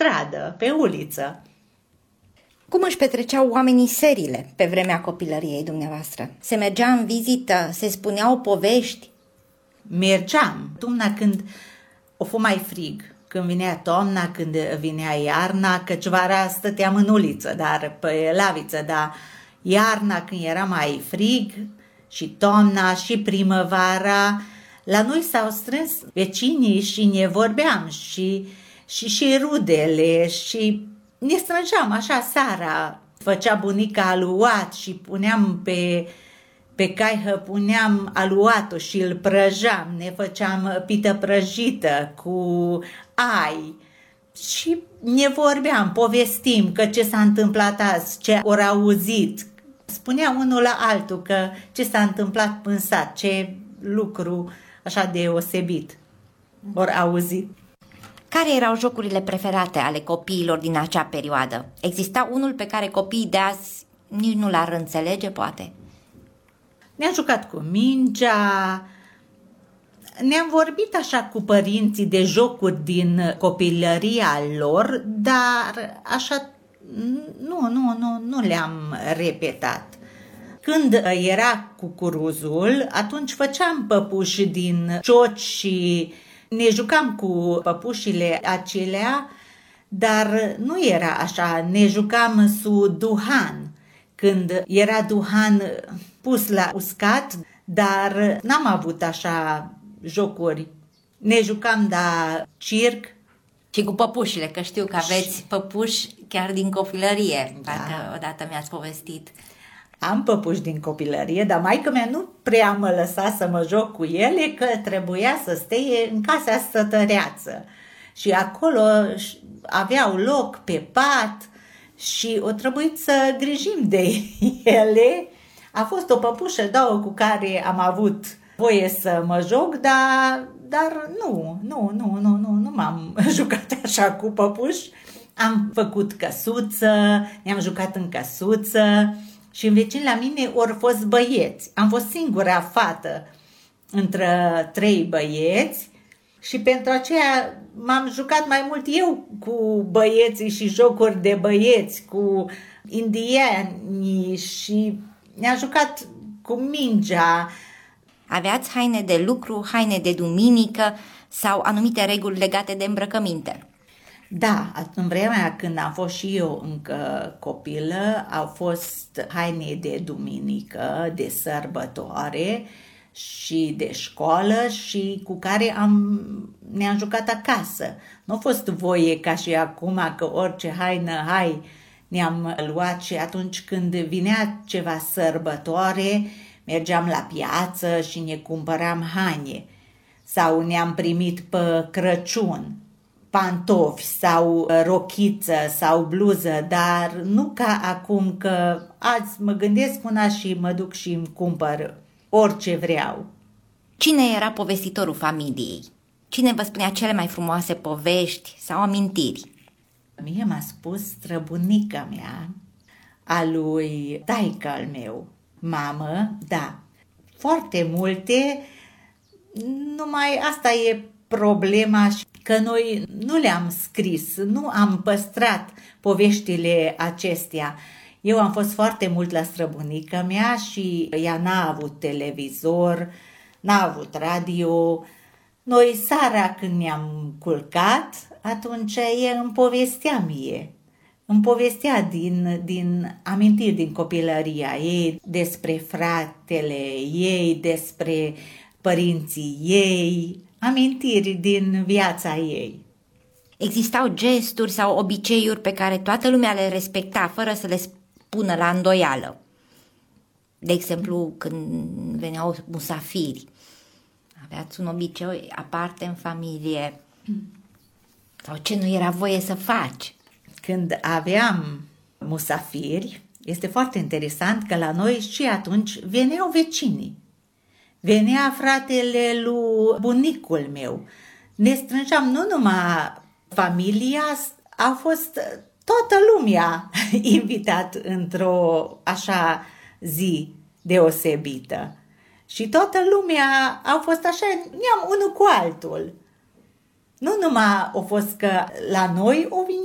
stradă, pe uliță. Cum își petreceau oamenii serile pe vremea copilăriei dumneavoastră? Se mergea în vizită, se spuneau povești? Mergeam. Toamna când o fu mai frig, când vinea toamna, când vinea iarna, căci vara stăteam în uliță, dar pe laviță, dar iarna când era mai frig și toamna și primăvara, la noi s-au strâns vecinii și ne vorbeam și rudele și ne strângeam așa seara. Făcea bunica aluat și puneam pe caihă puneam aluatul și îl prăjeam, ne făceam pită prăjită cu ai și ne vorbeam, povestim că ce s-a întâmplat azi, ce ori auzit. Spunea unul la altul că ce s-a întâmplat în sat, ce lucru așa deosebit ori auzit. Care erau jocurile preferate ale copiilor din acea perioadă? Exista unul pe care copiii de azi nici nu l-ar înțelege, poate? Ne-am jucat cu mingea, ne-am vorbit așa cu părinții de jocuri din copilăria lor, dar așa nu le-am repetat. Când era cucuruzul, atunci făceam păpuși din cioci și ne jucam cu păpușile acelea, dar nu era așa, ne jucam su duhan, când era duhan pus la uscat, dar n-am avut așa jocuri. Ne jucam circ. Și cu păpușile, că știu că aveți păpuși chiar din copilărie, Da. parcă odată mi-ați povestit. Am păpuși din copilărie, dar maică-mea nu prea mă lăsa să mă joc cu ele, că trebuia să stea în casa stătăreață. Și acolo aveau loc pe pat și o trebuit să grijim de ele. A fost o păpușă, două cu care am avut voie să mă joc, dar nu m-am jucat așa cu păpuși. Am făcut căsuță, ne-am jucat în căsuță și în vecin la mine ori fost băieți. Am fost singura fată între 3 băieți și pentru aceea m-am jucat mai mult eu cu băieții și jocuri de băieți, cu indieni și ne-am jucat cu mingea. Aveați haine de lucru, haine de duminică sau anumite reguli legate de îmbrăcăminte? Da, în vremea când am fost și eu încă copilă, au fost haine de duminică, de sărbătoare și de școală și cu care ne-am jucat acasă. Nu a fost voie ca și acum că orice haină, ne-am luat și atunci când vinea ceva sărbătoare, mergeam la piață și ne cumpăram haine sau ne-am primit pe Crăciun pantofi sau rochiță sau bluză, dar nu ca acum că azi mă gândesc una și mă duc și îmi cumpăr orice vreau. Cine era povestitorul familiei? Cine vă spunea cele mai frumoase povești sau amintiri? Mie m-a spus străbunica mea, a lui taică al meu, mamă, da, foarte multe, numai asta e problema, că noi nu le-am scris, nu am păstrat poveștile acestea. Eu am fost foarte mult la străbunica mea și ea n-a avut televizor, n-a avut radio. Noi seara când ne-am culcat, atunci ea îmi povestea mie. Îmi povestea din amintiri din copilăria ei, despre fratele ei, despre părinții ei, amintiri din viața ei. Existau gesturi sau obiceiuri pe care toată lumea le respecta fără să le spună la îndoială. De exemplu, când veneau musafiri, aveați un obicei aparte în familie sau ce nu era voie să faci? Când aveam musafiri, este foarte interesant că la noi și atunci veneau vecinii. Venea fratele lui bunicul meu. Ne strângeam nu numai familia, a fost toată lumea invitat într-o așa zi deosebită. Și toată lumea a fost așa, neam unul cu altul. Nu numai a fost că la noi o